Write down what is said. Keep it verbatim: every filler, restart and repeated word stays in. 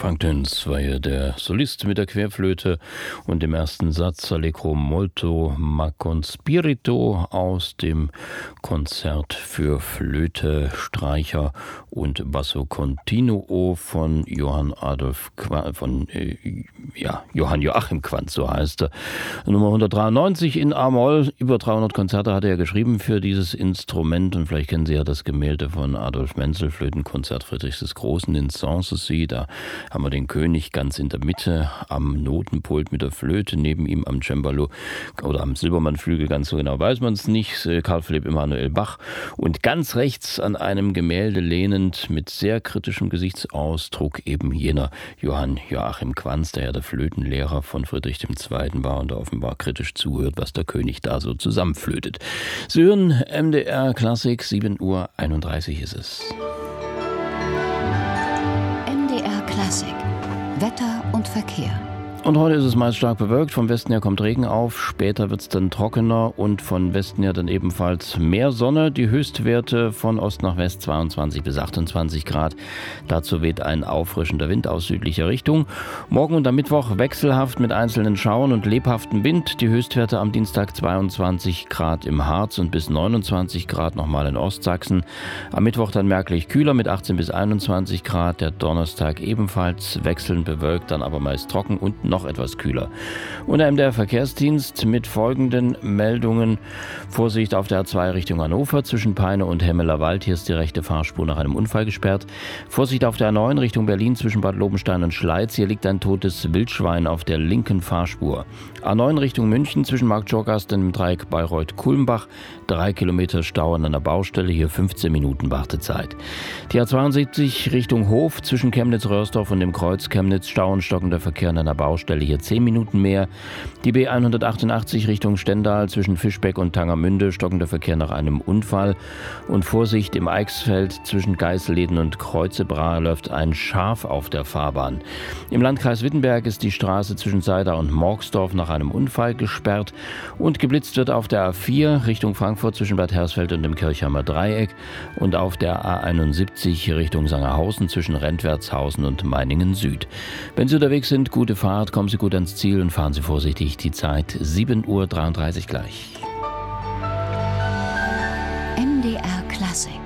Frank Döns war ja der Solist mit der Querflöte und dem ersten Satz Allegro molto ma con spirito aus dem Konzert für Flöte, Streicher und Basso Continuo von Johann Adolf Qua- von äh, ja, Johann Joachim Quandt, so heißt er. Nummer hundertdreiundneunzig in A-Moll. Über dreihundert Konzerte hat er geschrieben für dieses Instrument und vielleicht kennen Sie ja das Gemälde von Adolf Menzel, Flötenkonzert Friedrichs des Großen in Sanssouci. Da haben wir den König ganz in der Mitte am Notenpult mit der Flöte, neben ihm am Cembalo oder am Silbermannflügel, ganz so genau weiß man es nicht, Karl Philipp Emanuel Bach, und ganz rechts an einem Gemälde lehnend mit sehr kritischem Gesichtsausdruck eben jener Johann Joachim Quandt, der ja der Flötenlehrer von Friedrich der Zweite war und da offenbar kritisch zuhört, was der König da so zusammenflötet. Sie hören M D R Klassik, sieben Uhr einunddreißig ist es. M D R Klassik. Wetter und Verkehr. Und heute ist es meist stark bewölkt, vom Westen her kommt Regen auf, später wird es dann trockener und von Westen her dann ebenfalls mehr Sonne. Die Höchstwerte von Ost nach West zweiundzwanzig bis achtundzwanzig Grad. Dazu weht ein auffrischender Wind aus südlicher Richtung. Morgen und am Mittwoch wechselhaft mit einzelnen Schauern und lebhaftem Wind. Die Höchstwerte am Dienstag zweiundzwanzig Grad im Harz und bis neunundzwanzig Grad nochmal in Ostsachsen. Am Mittwoch dann merklich kühler mit achtzehn bis einundzwanzig Grad. Der Donnerstag ebenfalls wechselnd bewölkt, dann aber meist trocken und noch etwas kühler. Und der M D R Verkehrsdienst mit folgenden Meldungen. Vorsicht auf der A zwei Richtung Hannover zwischen Peine und Hemmeler Wald. Hier ist die rechte Fahrspur nach einem Unfall gesperrt. Vorsicht auf der A neun Richtung Berlin zwischen Bad Lobenstein und Schleiz. Hier liegt ein totes Wildschwein auf der linken Fahrspur. A neun Richtung München zwischen Marktschorgast und dem Dreieck Bayreuth-Kulmbach. Drei Kilometer Stau an einer Baustelle. Hier fünfzehn Minuten Wartezeit. Die A zweiundsiebzig Richtung Hof zwischen Chemnitz-Röhrsdorf und dem Kreuz Chemnitz. Stau und stockender Verkehr an einer Baustelle. Hier zehn Minuten mehr. Die B hundertachtundachtzig Richtung Stendal zwischen Fischbeck und Tangermünde, stockender Verkehr nach einem Unfall. Und Vorsicht im Eichsfeld zwischen Geißelleden und Kreuzebrae läuft ein Schaf auf der Fahrbahn. Im Landkreis Wittenberg ist die Straße zwischen Seidar und Morgsdorf nach einem Unfall gesperrt. Und geblitzt wird auf der A vier Richtung Frankfurt zwischen Bad Hersfeld und dem Kirchheimer Dreieck. Und auf der A einundsiebzig Richtung Sangerhausen zwischen Rentwertshausen und Meiningen Süd. Wenn Sie unterwegs sind, gute Fahrt. Kommen Sie gut ans Ziel und fahren Sie vorsichtig. Die Zeit sieben Uhr dreiunddreißig gleich. M D R Klassik.